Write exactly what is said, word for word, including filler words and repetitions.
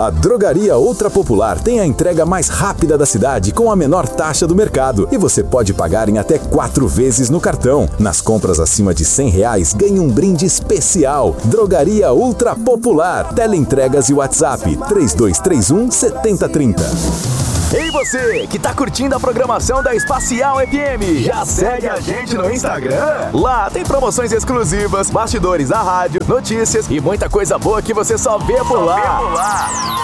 A Drogaria Ultra Popular tem a entrega mais rápida da cidade com a menor taxa do mercado e você pode pagar em até quatro vezes no cartão. Nas compras acima de cem reais, ganhe um brinde especial. Drogaria Ultra Popular. Teleentregas e WhatsApp três dois três um, sete zero três zero. Ei você, que tá curtindo a programação da Espacial F M, já segue a gente no Instagram? Lá tem promoções exclusivas, bastidores da rádio, notícias e muita coisa boa que você só vê por lá.